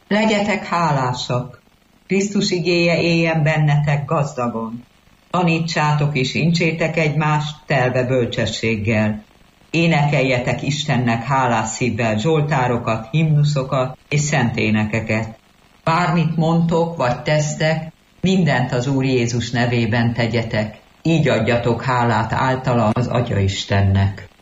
Legyetek hálásak, Krisztus igéje éljen bennetek gazdagon. Tanítsátok és incsétek egymást telve bölcsességgel. Énekeljetek Istennek hálás szívvel zsoltárokat, himnuszokat és szent énekeket. Bármit mondtok vagy tesztek, mindent az Úr Jézus nevében tegyetek. Így adjatok hálát általa az Atya Istennek.